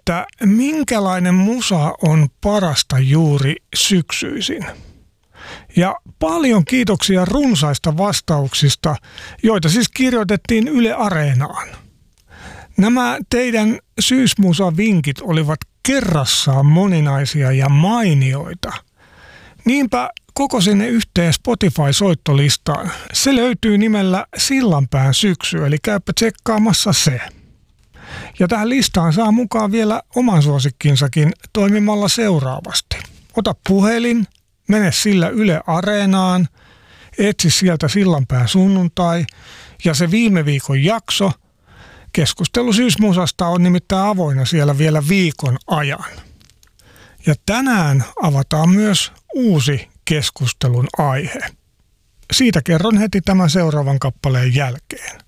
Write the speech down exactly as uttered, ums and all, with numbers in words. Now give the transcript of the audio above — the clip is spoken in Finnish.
että minkälainen musa on parasta juuri syksyisin. Ja paljon kiitoksia runsaista vastauksista, joita siis kirjoitettiin Yle Areenaan. Nämä teidän syysmusavinkit olivat kerrassaan moninaisia ja mainioita. Niinpä koko sinne yhteen Spotify-soittolistaan. Se löytyy nimellä Sillanpään syksy, eli käypä tsekkaamassa se. Ja tähän listaan saa mukaan vielä oman suosikkinsakin toimimalla seuraavasti. Ota puhelin, mene sillä Yle Areenaan, etsi sieltä Sillanpään sunnuntai ja se viime viikon jakso. Keskustelu syysmusasta on nimittäin avoinna siellä vielä viikon ajan. Ja tänään avataan myös uusi keskustelun aihe. Siitä kerron heti tämän seuraavan kappaleen jälkeen.